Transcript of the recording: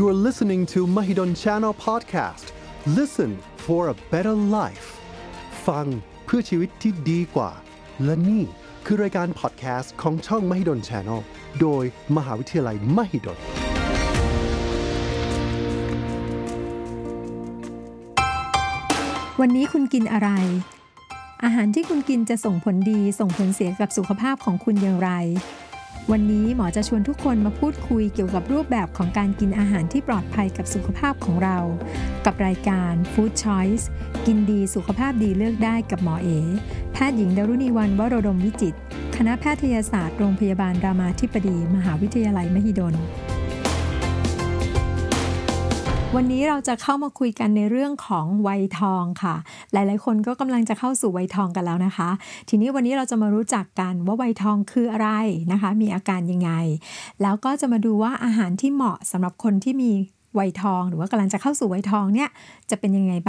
are listening to Mahidol Channel Podcast. Listen for a better life. ฟังเพื่อชีวิตที่ดีกว่าและนี่คือรายการพอดแคสต์ของช่อง Mahidol Channel โดยมหาวิทยาลัยมหิดลวันนี้คุณกินอะไรอาหารที่คุณกินจะส่งผลดีส่งผลเสียกับสุขภาพของคุณอย่างไรวันนี้หมอจะชวนทุกคนมาพูดคุยเกี่ยวกับรูปแบบของการกินอาหารที่ปลอดภัยกับสุขภาพของเรากับรายการ Food Choice กินดีสุขภาพดีเลือกได้กับหมอเอแพทย์หญิงดารุณีวรรณวโรดมวิจิตรคณะแพทยศาสตร์โรงพยาบาลรามาธิบดีมหาวิทยาลัยมหิดลวันนี้เราจะเข้ามาคุยกันในเรื่องของวัยทองค่ะหลายๆคนก็กำลังจะเข้าสู่วัยทองกันแล้วนะคะทีนี้วันนี้เราจะมารู้จักกันว่าวัยทองคืออะไรนะคะมีอาการยังไงแล้วก็จะมาดูว่าอาหารที่เหมาะสำหรับคนที่มีวัยทองหรือว่ากำลังจะเข้าสู่วัยทองเนี่ยจะเป็นยังไง